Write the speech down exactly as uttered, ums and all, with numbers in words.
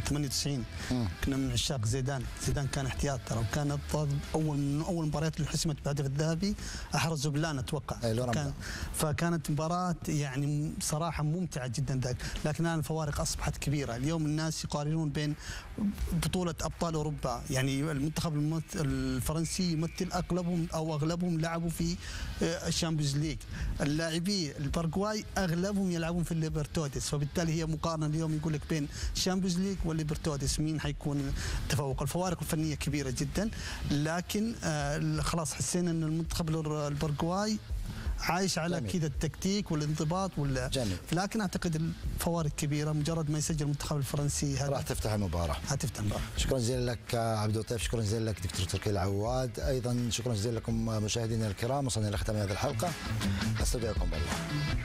ثمانية وتسعين كنا من عشاق زيدان، زيدان كان احتياط ترى، وكان اول من اول المباريات اللي حسمت بهدف الذهبي احرز بلان اتوقع. كان فكانت مباراه يعني صراحه ممتعه جدا ذاك، لكن الان الفوارق اصبحت كبيره، اليوم الناس يقارنون بين بطوله ابطال اوروبا، يعني المنتخب الفرنسي يمثل اغلبهم او اغلبهم لعبوا في الشامبيونز ليج، اللاعبي الباراغواي اغلبهم يلعبون في الليبرتودس، فبالتالي هي مقارنه اليوم يقول لك بين الشامبيونز ليج والليبرتودس مين حيكون تفوق. الفوارق الفنيه كبيره جدا، لكن آه خلاص حسينا ان المنتخب الباراغواي عايش على كذا التكتيك والانضباط ولا جميل. لكن اعتقد الفوارق كبيره، مجرد ما يسجل المنتخب الفرنسي راح تفتح المباراه. هتفتح المباراه. شكرا جزيلا لك عبد اللطيف، شكرا جزيلا لك دكتور تركي العواد، ايضا شكرا جزيلا لكم مشاهدينا الكرام. وصلنا الى ختام هذه الحلقه، استودعكم بالله.